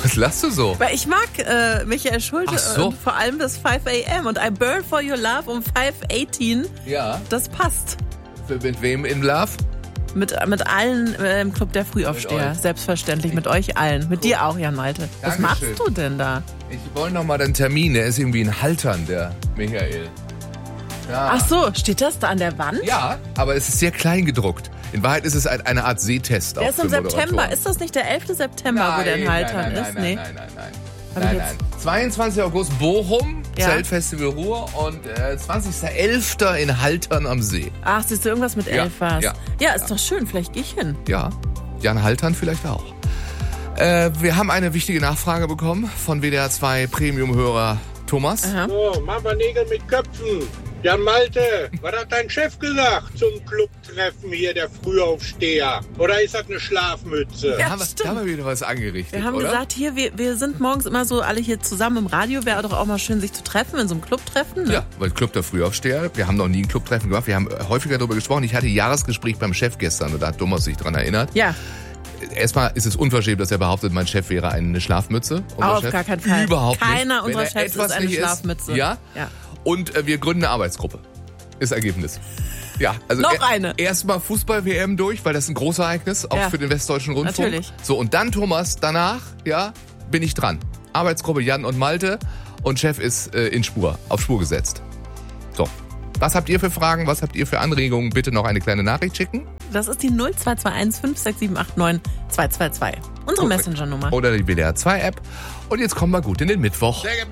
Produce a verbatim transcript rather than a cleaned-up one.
Was lachst du so? Weil ich mag äh, Michael Schulte Ach so. und vor allem bis fünf a.m. und I Burn For Your Love um fünf achtzehn. Ja. Das passt. Mit wem in Love? Mit, mit allen äh, im Club der Frühaufsteher. Mit euch. Selbstverständlich, mit euch allen. Mit dir auch, Jan Malte. Was Dankeschön. machst du denn da? Ich wollte noch mal den Termin. Der ist irgendwie in Haltern, der Michael. Ja. Ach so, steht das da an der Wand? Ja, aber es ist sehr klein gedruckt. In Wahrheit ist es ein- eine Art Sehtest. Der auch ist im für September. Moderatoren. Ist das nicht der elfte September, wo der in Haltern nein, nein, ist? Nein, nee. nein, nein, nein. Hab Nein, ich nein. zweiundzwanzigster August Bochum, Ja. Zeltfestival Ruhr und äh, zwanzigster elfter in Haltern am See. Ach, siehst du, irgendwas mit Ja, elf war's. ja. ja, ist doch schön. Vielleicht gehe ich hin. Ja, Jan Haltern vielleicht auch. Äh, wir haben eine wichtige Nachfrage bekommen von W D R zwei Premium-Hörer Thomas. Aha. So, machen wir Nägel mit Köpfen. Jan Malte, was hat dein Chef gesagt zum Clubtreffen hier, der Frühaufsteher? Oder ist das eine Schlafmütze? Ja, Da haben, wir, stimmt. da haben wir wieder was angerichtet, Wir haben oder? gesagt, hier, wir, wir sind morgens immer so alle hier zusammen im Radio. Wäre doch auch mal schön, sich zu treffen, in so einem Clubtreffen. Ne? Ja, weil Club der Frühaufsteher, wir haben noch nie ein Clubtreffen gemacht, wir haben häufiger darüber gesprochen. Ich hatte ein Jahresgespräch beim Chef gestern und da hat Thomas sich dran erinnert. Ja, Erstmal ist es unverschämt, dass er behauptet, mein Chef wäre eine Schlafmütze. Unser auf Chef. gar keinen Fall. Überhaupt nicht. Keiner Wenn unserer er Chefs etwas ist eine nicht Schlafmütze. Ja? Ja. Und äh, wir gründen eine Arbeitsgruppe. Ist Ergebnis. Ja, also Noch er- eine. Erstmal Fußball-W M durch, weil das ist ein großereignis, auch Ja. für den Westdeutschen Rundfunk. Natürlich. So, und dann, Thomas, danach, ja, bin ich dran. Arbeitsgruppe Jan und Malte und Chef ist äh, in Spur, auf Spur gesetzt. So. Was habt ihr für Fragen? Was habt ihr für Anregungen? Bitte noch eine kleine Nachricht schicken. Das ist die null zwei zwei eins fünf sechs sieben acht neun zwei zwei zwei. Unsere Korrekt. Messenger-Nummer. Oder die W D R zwei App. Und jetzt kommen wir gut in den Mittwoch.